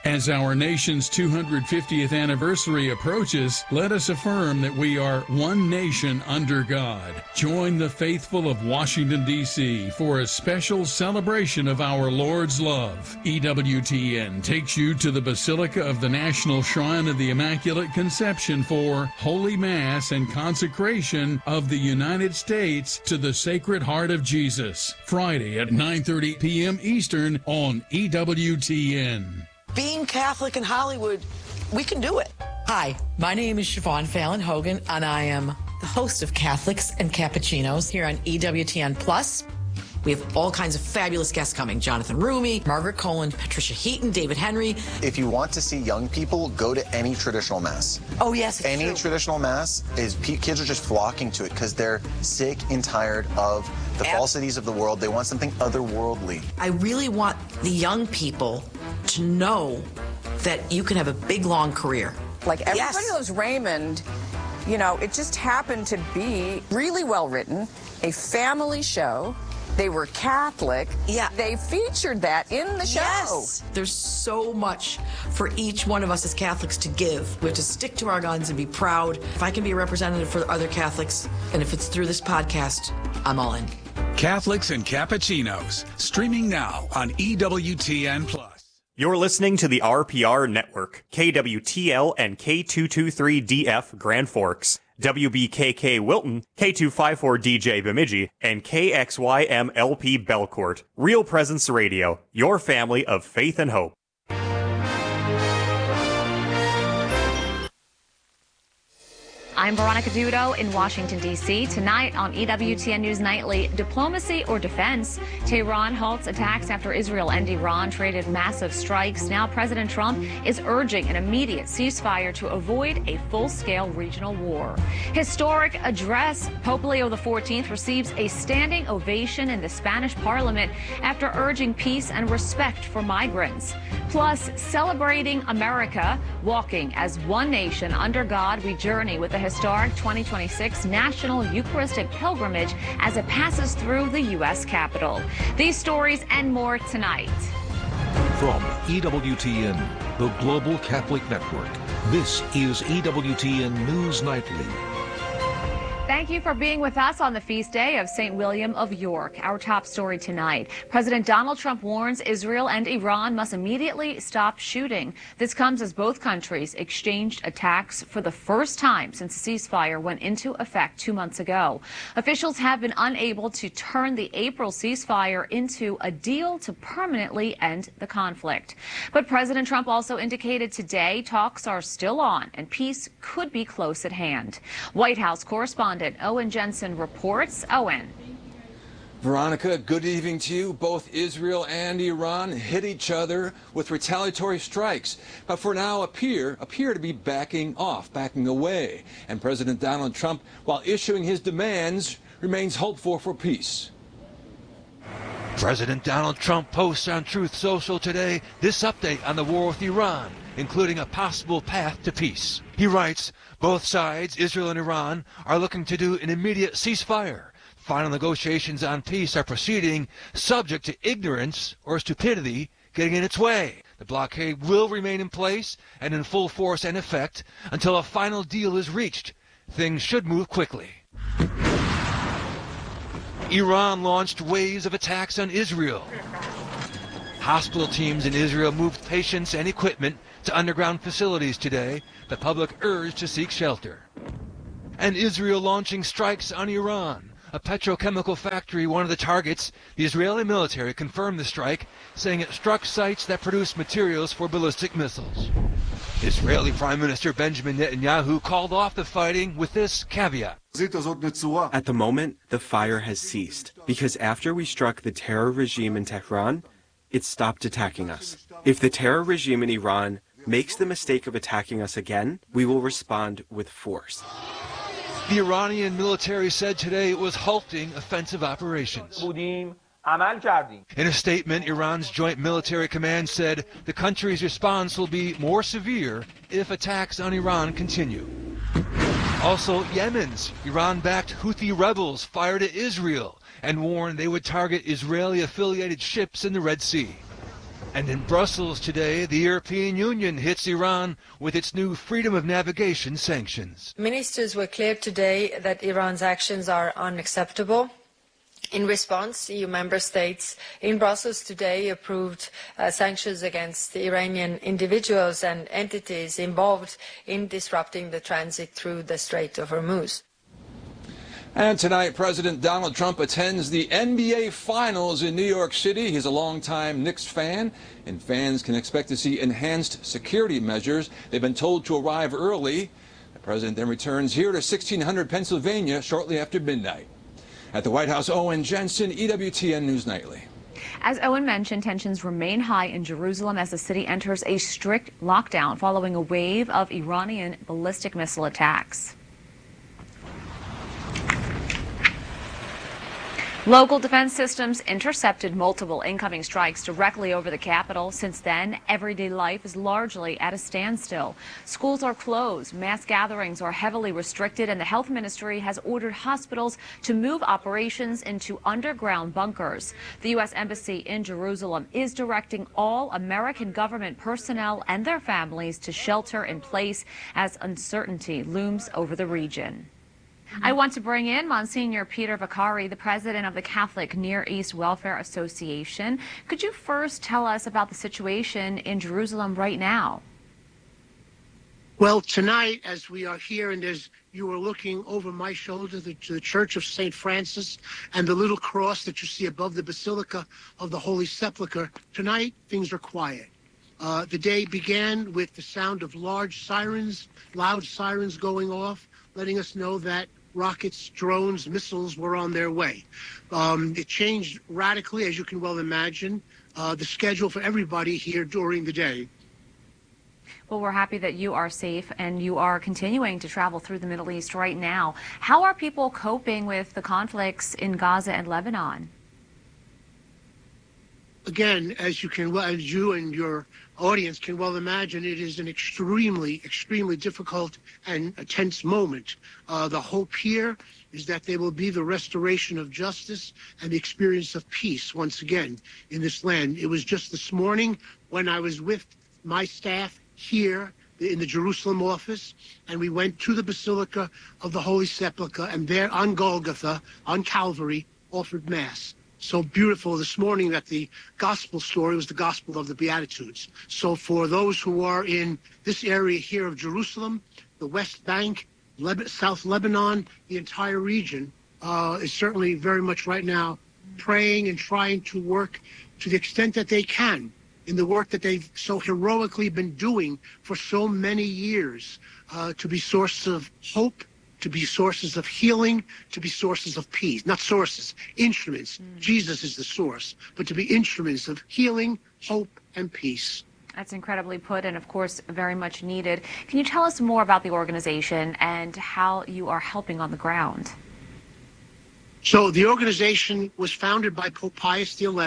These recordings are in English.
As our nation's 250th anniversary approaches, let us affirm that we are one nation under God. Join the faithful of Washington, D.C. for a special celebration of our Lord's love. EWTN takes you to the Basilica of the National Shrine of the Immaculate Conception for Holy Mass and consecration of the United States to the Sacred Heart of Jesus. Friday at 9:30 p.m. Eastern on EWTN. Being Catholic in Hollywood, we can do it. Hi, my name is Siobhan Fallon Hogan, and I am the host of Catholics and Cappuccinos here on EWTN Plus. We have all kinds of fabulous guests coming. Jonathan Rumi, Margaret Cohen, Patricia Heaton, David Henry. If you want to see young people, go to any traditional mass. Oh, yes, any true. Traditional mass, kids are just flocking to it because they're sick and tired of the falsities of the world. They want something otherworldly. I really want the young people to know that you can have a big, long career. Like everybody loves Raymond. You know, it just happened to be really well written, a family show. They were Catholic. Yeah. They featured that in the show. Yes. There's so much for each one of us as Catholics to give. We have to stick to our guns and be proud. If I can be a representative for other Catholics, and if it's through this podcast, I'm all in. Catholics and Cappuccinos, streaming now on EWTN+. You're listening to the RPR Network, KWTL and K223DF Grand Forks, WBKK Wilton, K254DJ Bemidji, and KXYMLP Belcourt. Real Presence Radio, your family of faith and hope. I'm Veronica Dudo in Washington, D.C. Tonight on EWTN News Nightly, diplomacy or defense? Tehran halts attacks after Israel and Iran traded massive strikes. Now President Trump is urging an immediate ceasefire to avoid a full-scale regional war. Historic address. Pope Leo XIV receives a standing ovation in the Spanish Parliament after urging peace and respect for migrants. Plus, celebrating America, walking as one nation under God, we journey with the historic 2026 National Eucharistic Pilgrimage as it passes through the U.S. Capitol. These stories and more tonight. From EWTN, the Global Catholic Network, this is EWTN News Nightly. Thank you for being with us on the feast day of St. William of York. Our top story tonight. President Donald Trump warns Israel and Iran must immediately stop shooting. This comes as both countries exchanged attacks for the first time since the ceasefire went into effect 2 months ago. Officials have been unable to turn the April ceasefire into a deal to permanently end the conflict. But President Trump also indicated today talks are still on and peace could be close at hand. White House correspondent Owen Jensen reports. Owen. Veronica, good evening to you. Both Israel and Iran hit each other with retaliatory strikes, but for now appear to be backing away. And President Donald Trump, while issuing his demands, remains hopeful for peace. President Donald Trump posts on Truth Social today this update on the war with Iran, including a possible path to peace. He writes, both sides, Israel and Iran, are looking to do an immediate ceasefire. Final negotiations on peace are proceeding, subject to ignorance or stupidity getting in its way. The blockade will remain in place and in full force and effect until a final deal is reached. Things should move quickly. Iran launched waves of attacks on Israel. Hospital teams in Israel moved patients and equipment to underground facilities today. The public urged to seek shelter. And Israel launching strikes on Iran. A petrochemical factory, one of the targets. The Israeli military confirmed the strike, saying it struck sites that produce materials for ballistic missiles. Israeli Prime Minister Benjamin Netanyahu called off the fighting with this caveat. At the moment, the fire has ceased, because after we struck the terror regime in Tehran, it stopped attacking us. If the terror regime in Iran makes the mistake of attacking us again, we will respond with force. The Iranian military said today it was halting offensive operations. In a statement, Iran's Joint Military Command said the country's response will be more severe if attacks on Iran continue. Also, Yemen's Iran-backed Houthi rebels fired at Israel and warned they would target Israeli-affiliated ships in the Red Sea. And in Brussels today, the European Union hits Iran with its new freedom of navigation sanctions. Ministers were clear today that Iran's actions are unacceptable. In response, EU member states in Brussels today approved sanctions against the Iranian individuals and entities involved in disrupting the transit through the Strait of Hormuz. And tonight, President Donald Trump attends the NBA Finals in New York City. He's a longtime Knicks fan, and fans can expect to see enhanced security measures. They've been told to arrive early. The president then returns here to 1600 Pennsylvania shortly after midnight. At the White House, Owen Jensen, EWTN News Nightly. As Owen mentioned, tensions remain high in Jerusalem as the city enters a strict lockdown following a wave of Iranian ballistic missile attacks. Local defense systems intercepted multiple incoming strikes directly over the capital. Since then, everyday life is largely at a standstill. Schools are closed, mass gatherings are heavily restricted, and the health ministry has ordered hospitals to move operations into underground bunkers. The U.S. Embassy in Jerusalem is directing all American government personnel and their families to shelter in place as uncertainty looms over the region. I want to bring in Monsignor Peter Vakari, the president of the Catholic Near East Welfare Association. Could you first tell us about the situation in Jerusalem right now? Well, tonight, as we are here and as you are looking over my shoulder to the Church of St. Francis and the little cross that you see above the Basilica of the Holy Sepulchre, tonight things are quiet. The day began with the sound of loud sirens going off, letting us know that rockets, drones, missiles were on their way. It changed radically, as you can well imagine, the schedule for everybody here during the day. Well, we're happy that you are safe and you are continuing to travel through the Middle East right now. How are people coping with the conflicts in Gaza and Lebanon? Again, as you and your audience can well imagine, it is an extremely difficult and a tense moment. The hope here is that there will be the restoration of justice and the experience of peace once again in this land. It was just this morning when I was with my staff here in the Jerusalem office, and we went to the Basilica of the Holy Sepulchre, and there on Golgotha, on Calvary, offered Mass. So beautiful this morning that the gospel story was the gospel of the Beatitudes. So for those who are in this area here of Jerusalem, the West Bank, South Lebanon, the entire region is certainly very much right now praying and trying to work to the extent that they can in the work that they've so heroically been doing for so many years to be sources of hope, to be sources of healing, to be sources of peace. Not sources, instruments. Jesus is the source, but to be instruments of healing, hope, and peace. That's incredibly put and, of course, very much needed. Can you tell us more about the organization and how you are helping on the ground? So the organization was founded by Pope Pius XI in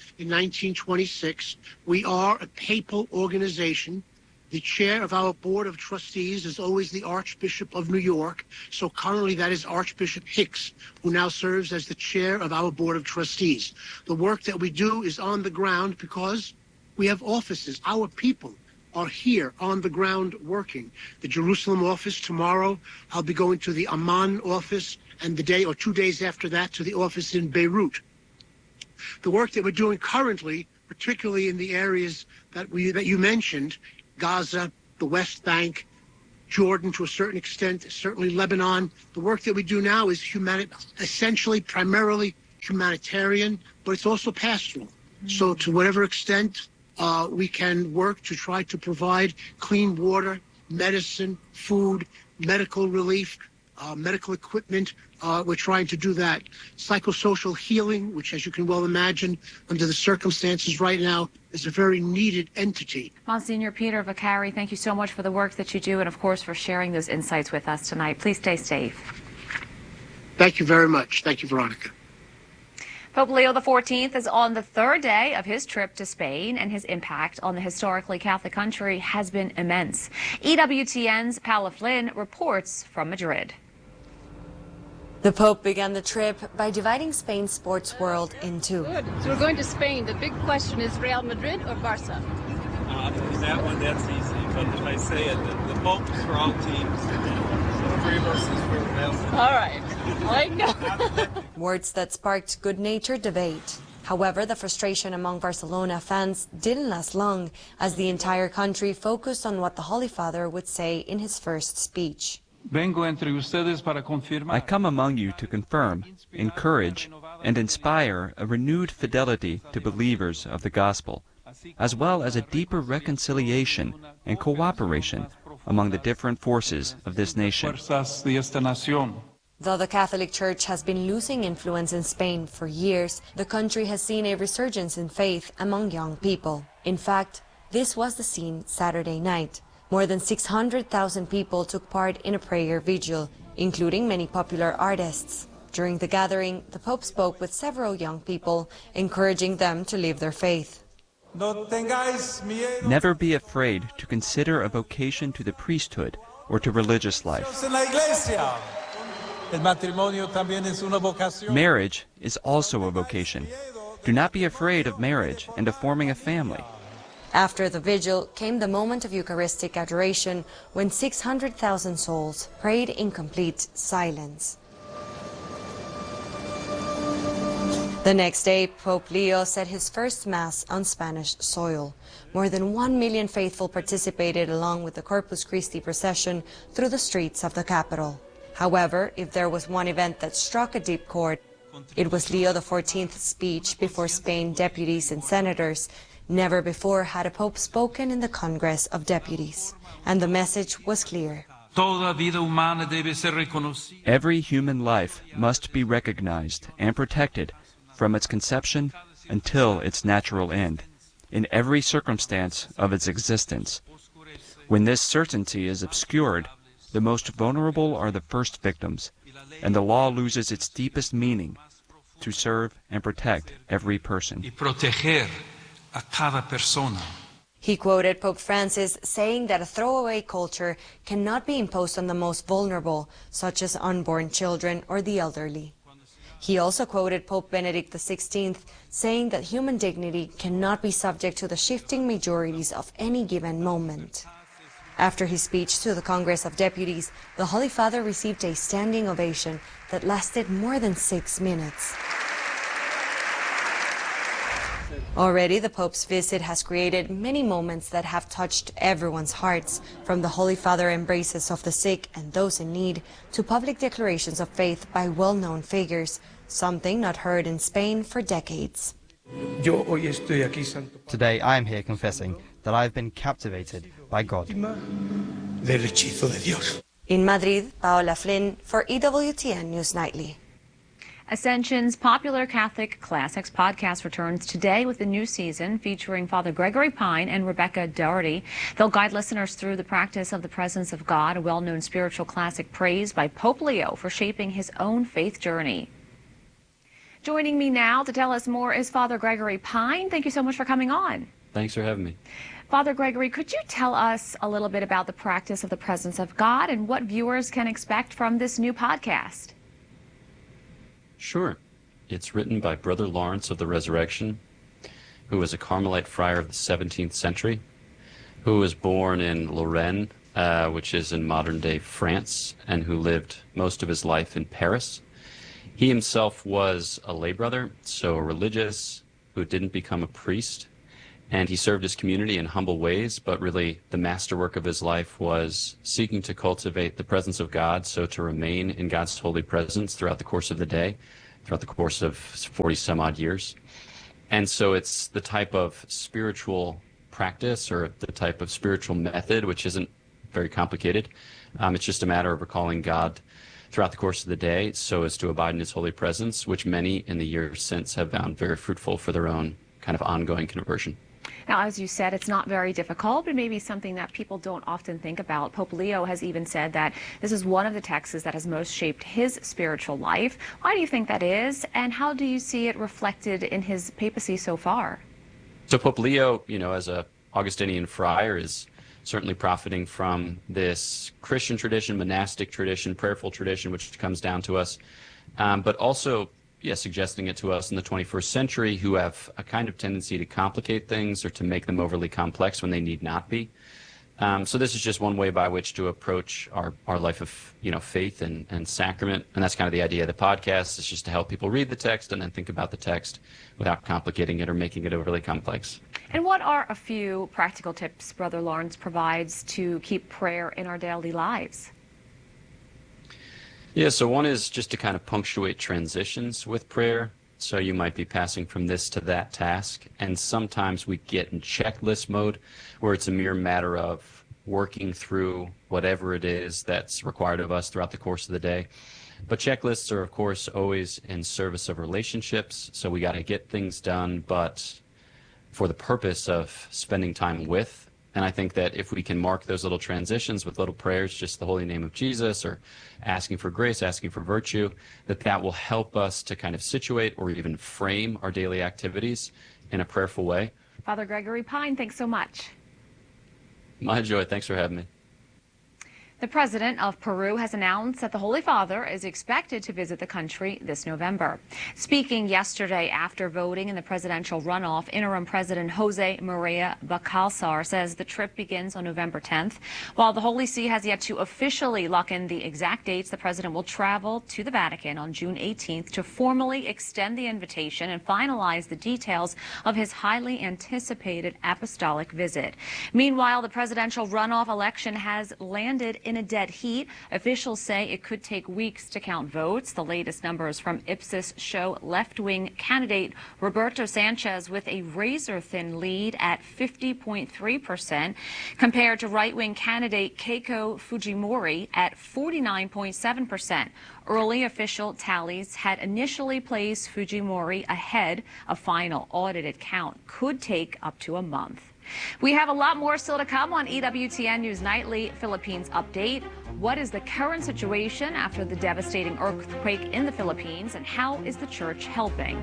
1926. We are a papal organization. The chair of our board of trustees is always the Archbishop of New York. So currently that is Archbishop Hicks, who now serves as the chair of our board of trustees. The work that we do is on the ground because we have offices. Our people are here on the ground working. The Jerusalem office tomorrow, I'll be going to the Amman office, and the day or 2 days after that to the office in Beirut. The work that we're doing currently, particularly in the areas that you mentioned, Gaza, the West Bank, Jordan to a certain extent, certainly Lebanon. The work that we do now is essentially primarily humanitarian, but it's also pastoral. So to whatever extent we can work to try to provide clean water, medicine, food, medical relief, medical equipment, we're trying to do that. Psychosocial healing, which as you can well imagine, under the circumstances right now, is a very needed entity. Monsignor Peter Vakari, thank you so much for the work that you do and, of course, for sharing those insights with us tonight. Please stay safe. Thank you very much. Thank you, Veronica. Pope Leo XIV is on the third day of his trip to Spain, and his impact on the historically Catholic country has been immense. EWTN's Paula Flynn reports from Madrid. The Pope began the trip by dividing Spain's sports world in two. Good. So we're going to Spain. The big question is Real Madrid or Barca? That one, that's easy. But if I say it, the Pope is for all teams. So 3 of us is for Real Madrid. All right. I know. Words that sparked good-natured debate. However, the frustration among Barcelona fans didn't last long, as the entire country focused on what the Holy Father would say in his first speech. I come among you to confirm, encourage, and inspire a renewed fidelity to believers of the gospel, as well as a deeper reconciliation and cooperation among the different forces of this nation. Though the Catholic Church has been losing influence in Spain for years, the country has seen a resurgence in faith among young people. In fact, this was the scene Saturday night. More than 600,000 people took part in a prayer vigil, including many popular artists. During the gathering, the Pope spoke with several young people, encouraging them to live their faith. Never be afraid to consider a vocation to the priesthood or to religious life. Marriage is also a vocation. Do not be afraid of marriage and of forming a family. After the vigil came the moment of Eucharistic adoration, when 600,000 souls prayed in complete silence. The next day, Pope Leo said his first Mass on Spanish soil. More than 1 million faithful participated along with the Corpus Christi procession through the streets of the capital. However, if there was one event that struck a deep chord, it was Leo XIV's speech before Spain deputies and senators. Never before had a pope spoken in the Congress of Deputies, and the message was clear. Every human life must be recognized and protected from its conception until its natural end, in every circumstance of its existence. When this certainty is obscured, the most vulnerable are the first victims, and the law loses its deepest meaning to serve and protect every person. He quoted Pope Francis saying that a throwaway culture cannot be imposed on the most vulnerable, such as unborn children or the elderly. He also quoted Pope Benedict XVI saying that human dignity cannot be subject to the shifting majorities of any given moment. After his speech to the Congress of Deputies, the Holy Father received a standing ovation that lasted more than 6 minutes. Already, the Pope's visit has created many moments that have touched everyone's hearts, from the Holy Father embraces of the sick and those in need to public declarations of faith by well-known figures, something not heard in Spain for decades. Today I am here confessing that I have been captivated by God. In Madrid, Paola Flynn for EWTN News Nightly. Ascension's popular Catholic Classics podcast returns today with a new season featuring Father Gregory Pine and Rebecca Doherty. They'll guide listeners through the practice of the presence of God, a well-known spiritual classic praised by Pope Leo for shaping his own faith journey. Joining me now to tell us more is Father Gregory Pine. Thank you so much for coming on. Thanks for having me. Father Gregory, could you tell us a little bit about the practice of the presence of God and what viewers can expect from this new podcast? Sure. It's written by Brother Lawrence of the Resurrection, who was a Carmelite friar of the 17th century, who was born in Lorraine, which is in modern-day France, and who lived most of his life in Paris. He himself was a lay brother, so a religious who didn't become a priest, and he served his community in humble ways, but really the masterwork of his life was seeking to cultivate the presence of God, so to remain in God's holy presence throughout the course of the day, throughout the course of 40 some odd years. And so it's the type of spiritual practice or the type of spiritual method, which isn't very complicated. It's just a matter of recalling God throughout the course of the day so as to abide in his holy presence, which many in the years since have found very fruitful for their own kind of ongoing conversion. Now, as you said, it's not very difficult, but maybe something that people don't often think about. Pope Leo has even said that this is one of the texts that has most shaped his spiritual life. Why do you think that is, and how do you see it reflected in his papacy so far? So Pope Leo, as a Augustinian friar, is certainly profiting from this Christian tradition, monastic tradition, prayerful tradition, which comes down to us but also, suggesting it to us in the 21st century who have a kind of tendency to complicate things or to make them overly complex when they need not be. So this is just one way by which to approach our life of faith and sacrament, and that's kind of the idea of the podcast. It's just to help people read the text and then think about the text without complicating it or making it overly complex. And what are a few practical tips Brother Lawrence provides to keep prayer in our daily lives? Yeah, so one is just to kind of punctuate transitions with prayer. So you might be passing from this to that task, and sometimes we get in checklist mode where it's a mere matter of working through whatever it is that's required of us throughout the course of the day. But checklists are, of course, always in service of relationships, so we got to get things done, but for the purpose of spending time with. And I think that if we can mark those little transitions with little prayers, just the holy name of Jesus, or asking for grace, asking for virtue, that will help us to kind of situate or even frame our daily activities in a prayerful way. Father Gregory Pine, thanks so much. My joy. Thanks for having me. The president of Peru has announced that the Holy Father is expected to visit the country this November. Speaking yesterday after voting in the presidential runoff, interim President Jose Maria Bacalzar says the trip begins on November 10th. While the Holy See has yet to officially lock in the exact dates, the president will travel to the Vatican on June 18th to formally extend the invitation and finalize the details of his highly anticipated apostolic visit. Meanwhile, the presidential runoff election has landed in a dead heat. Officials say it could take weeks to count votes. The latest numbers from Ipsos show left-wing candidate Roberto Sanchez with a razor-thin lead at 50.3% compared to right-wing candidate Keiko Fujimori at 49.7%. Early official tallies had initially placed Fujimori ahead. A final audited count could take up to a month. We have a lot more still to come on EWTN News Nightly Philippines Update. What is the current situation after the devastating earthquake in the Philippines, and how is the church helping?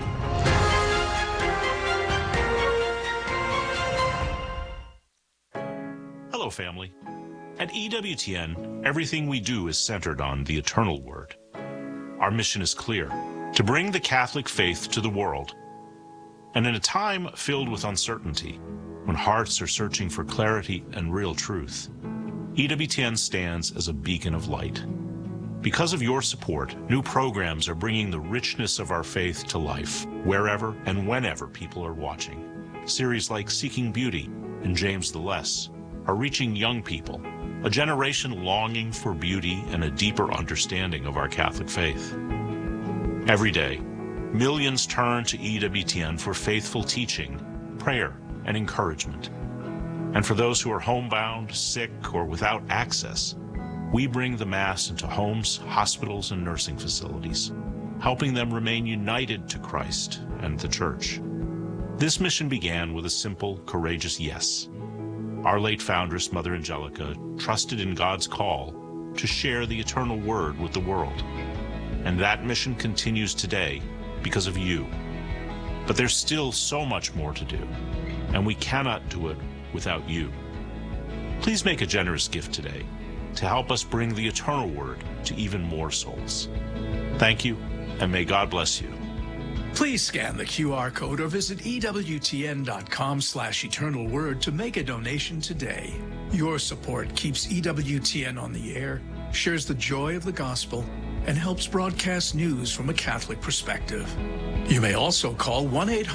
Hello, family. At EWTN, everything we do is centered on the eternal word. Our mission is clear: to bring the Catholic faith to the world. And in a time filled with uncertainty, when hearts are searching for clarity and real truth, EWTN stands as a beacon of light. Because of your support, new programs are bringing the richness of our faith to life, wherever and whenever people are watching. Series like Seeking Beauty and James the Less are reaching young people, a generation longing for beauty and a deeper understanding of our Catholic faith. Every day, millions turn to EWTN for faithful teaching, prayer, and encouragement. And for those who are homebound, sick, or without access, we bring the Mass into homes, hospitals, and nursing facilities, helping them remain united to Christ and the Church. This mission began with a simple, courageous yes. Our late foundress, Mother Angelica, trusted in God's call to share the eternal word with the world. And that mission continues today because of you. But there's still so much more to do, and we cannot do it without you. Please make a generous gift today to help us bring the eternal word to even more souls. Thank you, and may God bless you. Please scan the QR code or visit EWTN.com/eternalword to make a donation today. Your support keeps EWTN on the air, shares the joy of the gospel, and helps broadcast news from a Catholic perspective. You may also call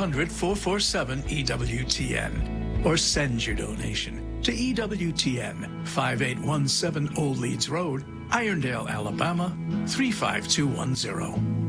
1-800-447-EWTN or send your donation to EWTN, 5817 Old Leeds Road, Irondale, Alabama, 35210.